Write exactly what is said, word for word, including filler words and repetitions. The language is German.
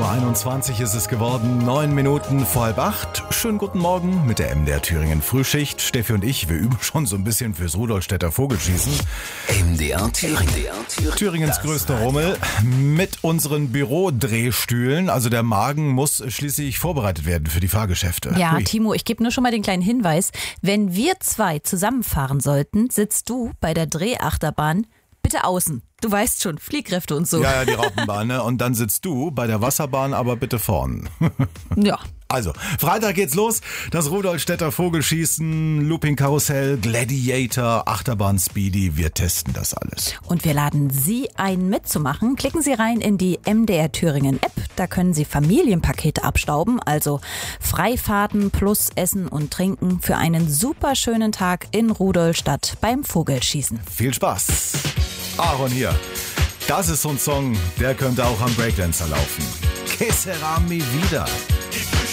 einundzwanzig ist es geworden, neun Minuten vor halb acht. Schönen guten Morgen mit der M D R Thüringen Frühschicht. Steffi und ich, wir üben schon so ein bisschen fürs Rudolstädter Vogelschießen. M D R Thüringen. Thüringens Das größter Radio. Rummel mit unseren Bürodrehstühlen. Also der Magen muss schließlich vorbereitet werden für die Fahrgeschäfte. Ja, Hui. Timo, ich gebe nur schon mal den kleinen Hinweis. Wenn wir zwei zusammenfahren sollten, sitzt du bei der Drehachterbahn bitte außen. Du weißt schon, Fliehkräfte und so. Ja, ja, die Raupenbahn, ne? Und dann sitzt du bei der Wasserbahn, aber bitte vorn. Ja. Also, Freitag geht's los. Das Rudolstädter Vogelschießen, Looping-Karussell, Gladiator, Achterbahn Speedy. Wir testen das alles. Und wir laden Sie ein, mitzumachen. Klicken Sie rein in die M D R Thüringen App. Da können Sie Familienpakete abstauben, also Freifahrten plus Essen und Trinken für einen super schönen Tag in Rudolstadt beim Vogelschießen. Viel Spaß. Aaron hier. Das ist so ein Song, der könnte auch am Breakdancer laufen. Que sera mi vida?